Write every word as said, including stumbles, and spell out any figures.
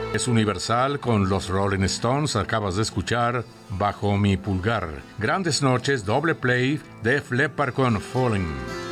Es Universal con los Rolling Stones. Acabas de escuchar Bajo mi pulgar. Grandes noches, doble play, Def Leppard con Falling.